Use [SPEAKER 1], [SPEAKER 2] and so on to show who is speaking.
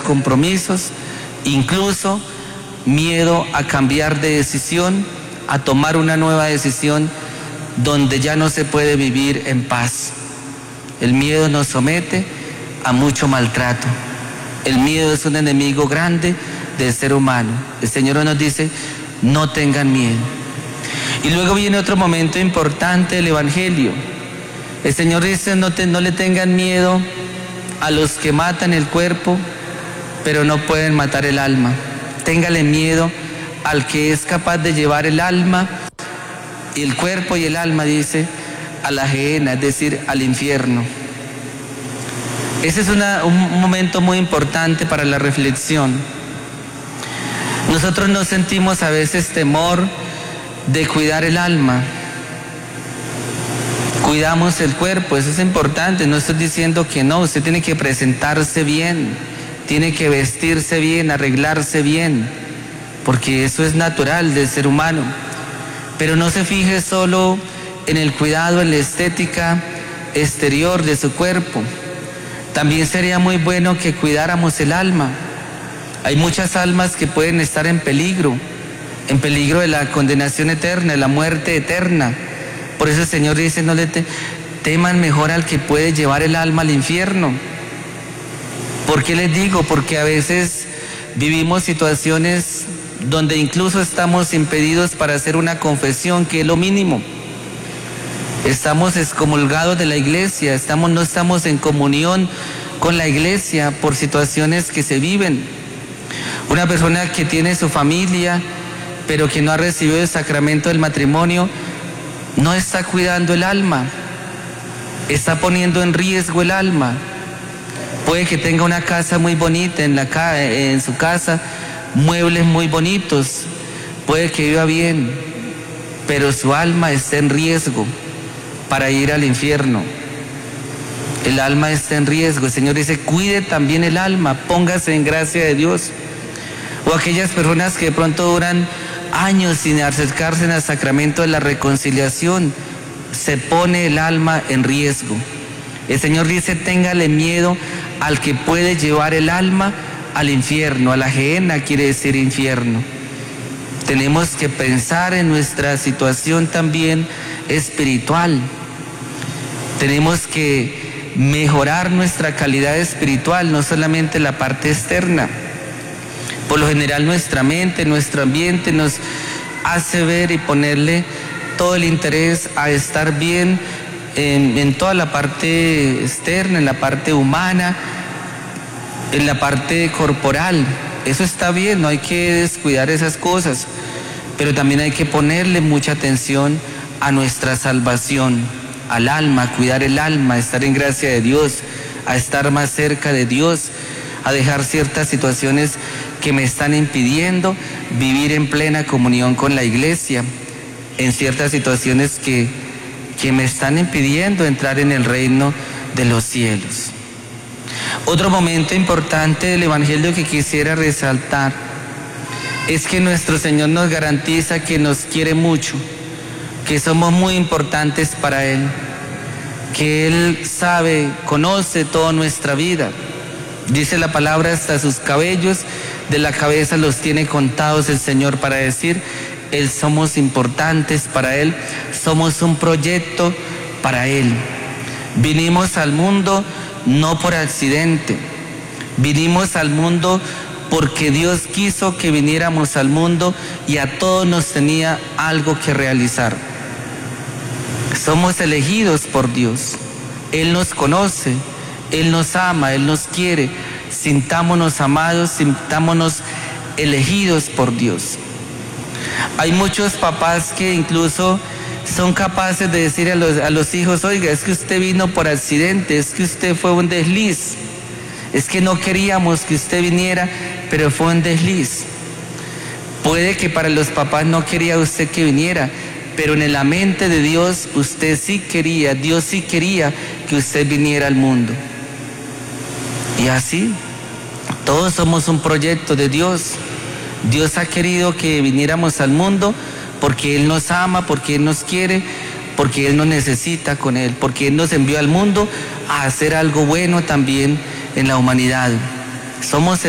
[SPEAKER 1] compromisos, incluso miedo a cambiar de decisión, a tomar una nueva decisión donde ya no se puede vivir en paz. El miedo nos somete a mucho maltrato. El miedo es un enemigo grande del ser humano. El Señor nos dice, no tengan miedo. Y luego viene otro momento importante del Evangelio. El Señor dice, no le tengan miedo a los que matan el cuerpo, pero no pueden matar el alma. Téngale miedo al que es capaz de llevar el alma, el cuerpo y el alma, dice, a la gehenna, es decir, al infierno. Ese es un momento muy importante para la reflexión. Nosotros no sentimos a veces temor de cuidar el alma. Cuidamos el cuerpo, eso es importante, no estoy diciendo que no, usted tiene que presentarse bien, tiene que vestirse bien, arreglarse bien, porque eso es natural del ser humano. Pero no se fije solo en el cuidado, en la estética exterior de su cuerpo. También sería muy bueno que cuidáramos el alma. Hay muchas almas que pueden estar en peligro de la condenación eterna, de la muerte eterna. Por eso el Señor dice, no le teman mejor al que puede llevar el alma al infierno. ¿Por qué les digo? Porque a veces vivimos situaciones donde incluso estamos impedidos para hacer una confesión, que es lo mínimo. Estamos excomulgados de la iglesia, no estamos en comunión con la iglesia por situaciones que se viven. Una persona que tiene su familia, pero que no ha recibido el sacramento del matrimonio, no está cuidando el alma, está poniendo en riesgo el alma. Puede que tenga una casa muy bonita, en su casa, muebles muy bonitos, puede que viva bien, pero su alma está en riesgo para ir al infierno. El alma está en riesgo. El Señor dice, cuide también el alma, póngase en gracia de Dios. O aquellas personas que de pronto duran años sin acercarse al sacramento de la reconciliación, se pone el alma en riesgo. El Señor dice, téngale miedo al que puede llevar el alma al infierno, a la gehenna quiere decir infierno. Tenemos que pensar en nuestra situación también espiritual. Tenemos que mejorar nuestra calidad espiritual, no solamente la parte externa. Por lo general nuestra mente, nuestro ambiente nos hace ver y ponerle todo el interés a estar bien en toda la parte externa, en la parte humana, en la parte corporal. Eso está bien, no hay que descuidar esas cosas, pero también hay que ponerle mucha atención a nuestra salvación, al alma, cuidar el alma, estar en gracia de Dios, a estar más cerca de Dios, a dejar ciertas situaciones que me están impidiendo vivir en plena comunión con la iglesia, en ciertas situaciones que me están impidiendo entrar en el reino de los cielos. Otro momento importante del Evangelio que quisiera resaltar es que nuestro Señor nos garantiza que nos quiere mucho, que somos muy importantes para Él, que Él sabe, conoce toda nuestra vida. Dice la palabra, hasta sus cabellos de la cabeza los tiene contados el Señor, para decir, somos importantes para Él, somos un proyecto para Él. Vinimos al mundo no por accidente, vinimos al mundo porque Dios quiso que viniéramos al mundo y a todos nos tenía algo que realizar. Somos elegidos por Dios, Él nos conoce, Él nos ama, Él nos quiere. Sintámonos amados, sintámonos elegidos por Dios. Hay muchos papás que incluso son capaces de decir a los hijos, oiga, es que usted vino por accidente, es que usted fue un desliz, es que no queríamos que usted viniera, pero fue un desliz. Puede que para los papás no quería usted que viniera, pero en la mente de Dios usted sí quería, Dios sí quería que usted viniera al mundo. Y así, todos somos un proyecto de Dios. Dios ha querido que viniéramos al mundo porque Él nos ama, porque Él nos quiere, porque Él nos necesita con Él, porque Él nos envió al mundo a hacer algo bueno también en la humanidad. Somos